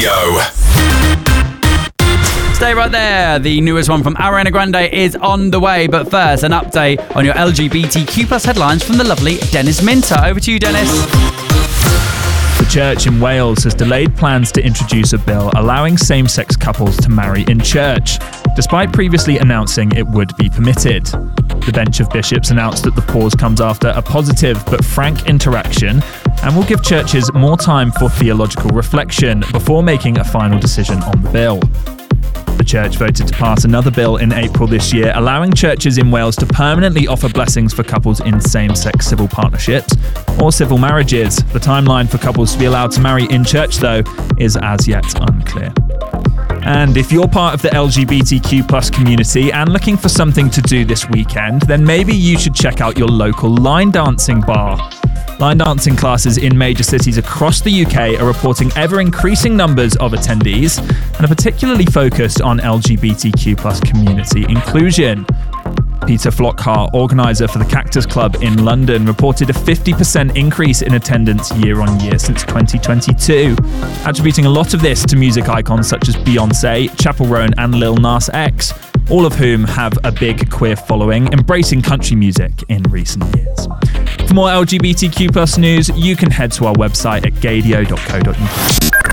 Radio. Stay right there. The newest one from Ariana Grande is on the way. But first, an update on your LGBTQ plus headlines from the lovely Dennis Minter. Over to you, Dennis. The church in Wales has delayed plans to introduce a bill allowing same-sex couples to marry in church, despite previously announcing it would be permitted. The bench of bishops announced that the pause comes after a positive but frank interaction and will give churches more time for theological reflection before making a final decision on the bill. The church voted to pass another bill in April this year, allowing churches in Wales to permanently offer blessings for couples in same-sex civil partnerships or civil marriages. The timeline for couples to be allowed to marry in church, though, is as yet unclear. And if you're part of the LGBTQ plus community and looking for something to do this weekend, then maybe you should check out your local line dancing bar. Line dancing classes in major cities across the UK are reporting ever-increasing numbers of attendees and are particularly focused on LGBTQ plus community inclusion. Peter Flockhart, organiser for the Cactus Club in London, reported a 50% increase in attendance year on year since 2022, attributing a lot of this to music icons such as Beyoncé, Chappell Roan and Lil Nas X, all of whom have a big queer following, embracing country music in recent years. For more LGBTQ plus news, you can head to our website at gaydio.co.uk.